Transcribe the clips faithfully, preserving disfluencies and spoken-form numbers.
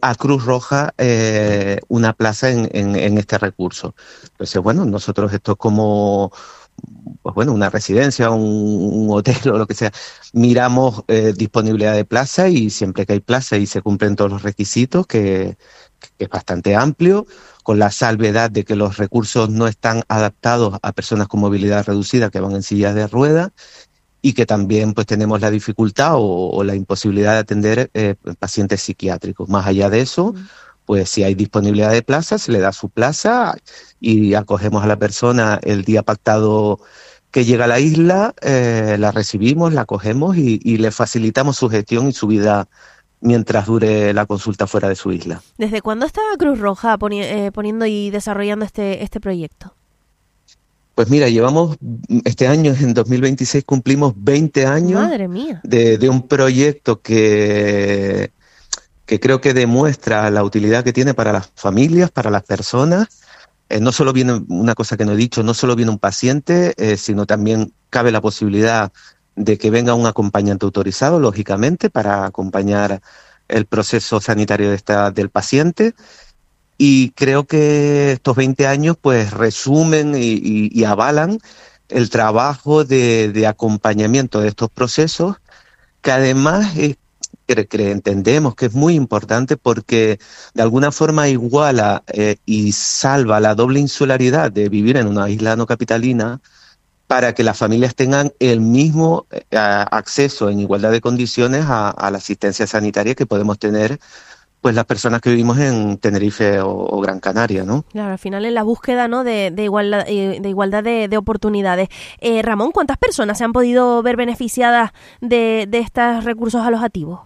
a Cruz Roja eh, una plaza en, en, en este recurso. Entonces, bueno, nosotros esto es como, pues bueno, una residencia, un, un hotel o lo que sea. Miramos eh, disponibilidad de plaza y siempre que hay plaza y se cumplen todos los requisitos, que, que es bastante amplio, con la salvedad de que los recursos no están adaptados a personas con movilidad reducida que van en sillas de ruedas, y que también pues tenemos la dificultad o, o la imposibilidad de atender eh, pacientes psiquiátricos. Más allá de eso, pues si hay disponibilidad de plaza, se le da su plaza y acogemos a la persona el día pactado que llega a la isla, eh, la recibimos, la acogemos y, y le facilitamos su gestión y su vida mientras dure la consulta fuera de su isla. ¿Desde cuándo está Cruz Roja poni- eh, poniendo y desarrollando este, este proyecto? Pues mira, llevamos, este año, en dos mil veintiséis, cumplimos veinte años. Madre mía. De, de un proyecto que, que creo que demuestra la utilidad que tiene para las familias, para las personas. Eh, no solo viene, una cosa que no he dicho, no solo viene un paciente, eh, sino también cabe la posibilidad de que venga un acompañante autorizado, lógicamente, para acompañar el proceso sanitario de esta, del paciente. Y creo que estos veinte años pues resumen y, y, y avalan el trabajo de, de acompañamiento de estos procesos, que además es, que, que entendemos que es muy importante porque de alguna forma iguala eh, y salva la doble insularidad de vivir en una isla no capitalina, para que las familias tengan el mismo eh, acceso en igualdad de condiciones a, a la asistencia sanitaria que podemos tener pues las personas que vivimos en Tenerife o, o Gran Canaria, ¿no? Claro, al final es la búsqueda, ¿no?, de, de igualdad, de igualdad de, de oportunidades. Eh, Ramón, ¿cuántas personas se han podido ver beneficiadas de, de estos recursos alojativos?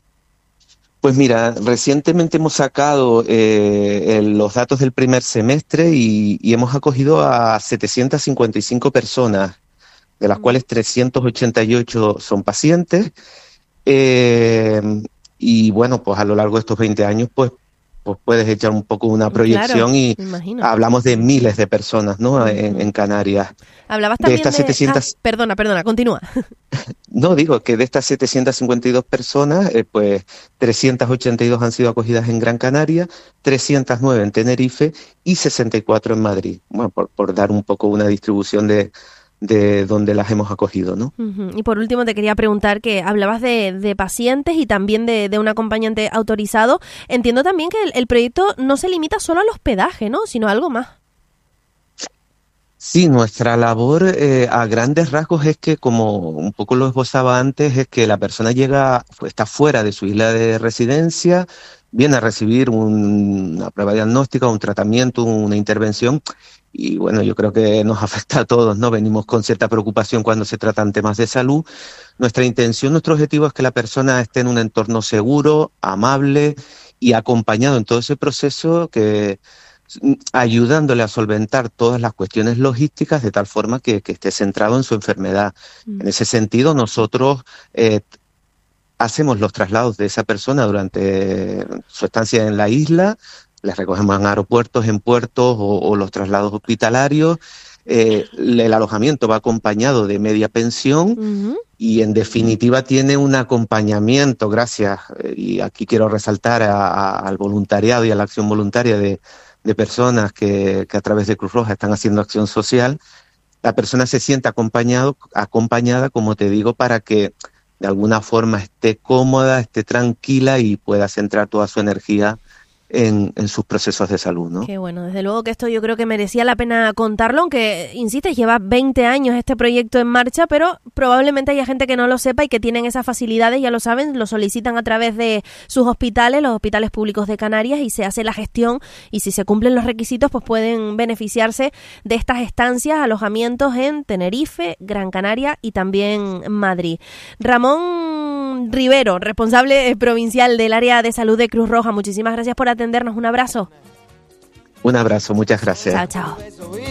Pues mira, recientemente hemos sacado eh, el, los datos del primer semestre y, y hemos acogido a setecientas cincuenta y cinco personas, de las mm. cuales trescientos ochenta y ocho son pacientes. Eh, Y bueno, pues a lo largo de estos veinte años, pues, pues puedes echar un poco una proyección, claro, y hablamos de miles de personas, ¿no? Uh-huh. en, en Canarias. Hablabas también de... Estas de setecientas... ah, perdona, perdona, continúa. No, digo que de estas setecientas cincuenta y dos personas, eh, pues trescientas ochenta y dos han sido acogidas en Gran Canaria, trescientas nueve en Tenerife y sesenta y cuatro en Madrid. Bueno, por, por dar un poco una distribución de... de donde las hemos acogido, ¿no? Uh-huh. Y por último te quería preguntar que hablabas de, de pacientes y también de, de un acompañante autorizado. Entiendo también que el, el proyecto no se limita solo al hospedaje, ¿no?, sino a algo más. Sí, nuestra labor eh, a grandes rasgos es que, como un poco lo esbozaba antes, es que la persona llega, está fuera de su isla de residencia, viene a recibir un, una prueba diagnóstica, un tratamiento, una intervención. Y bueno, yo creo que nos afecta a todos, ¿no? Venimos con cierta preocupación cuando se tratan temas de salud. Nuestra intención, nuestro objetivo es que la persona esté en un entorno seguro, amable y acompañado en todo ese proceso, que ayudándole a solventar todas las cuestiones logísticas de tal forma que, que esté centrado en su enfermedad. Mm. En ese sentido, nosotros eh, hacemos los traslados de esa persona durante su estancia en la isla. Les recogemos en aeropuertos, en puertos o, o los traslados hospitalarios. Eh, el alojamiento va acompañado de media pensión. Uh-huh. Y en definitiva tiene un acompañamiento, gracias, eh, y aquí quiero resaltar a, a, al voluntariado y a la acción voluntaria de, de personas que, que a través de Cruz Roja están haciendo acción social. La persona se siente acompañado, acompañada, como te digo, para que de alguna forma esté cómoda, esté tranquila y pueda centrar toda su energía En, en sus procesos de salud, ¿no? Qué bueno, desde luego que esto yo creo que merecía la pena contarlo, aunque, insistes, lleva veinte años este proyecto en marcha, pero probablemente haya gente que no lo sepa y que tienen esas facilidades, ya lo saben, lo solicitan a través de sus hospitales, los hospitales públicos de Canarias, y se hace la gestión, y si se cumplen los requisitos, pues pueden beneficiarse de estas estancias, alojamientos en Tenerife, Gran Canaria y también Madrid. Ramón Rivero, responsable provincial del área de salud de Cruz Roja, muchísimas gracias por atendernos. Un abrazo. Un abrazo, muchas gracias. Chao, chao.